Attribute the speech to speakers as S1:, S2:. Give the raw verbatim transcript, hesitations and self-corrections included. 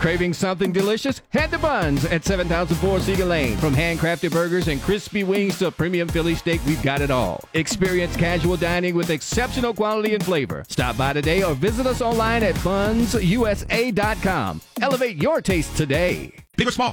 S1: Craving something delicious? Head to Buns at seven thousand four Cedar Lane. From handcrafted burgers and crispy wings to premium Philly steak, we've got it all. Experience casual dining with exceptional quality and flavor. Stop by today or visit us online at buns u s a dot com. Elevate your taste today.
S2: Big or small?